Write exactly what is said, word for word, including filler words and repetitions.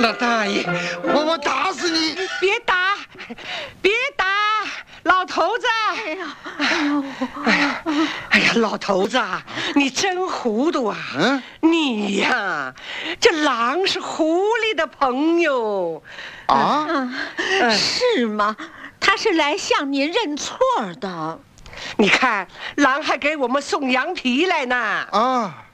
老大爷，我我打死你！ 别打，别打，老头子！ 哎呀，哎呦， 哎呀，哎呀，老头子，你真糊涂啊！嗯，你呀，这狼是狐狸的朋友啊，嗯、是吗？他是来向您认错的。 你看，狼还给我们送羊皮来呢。 啊。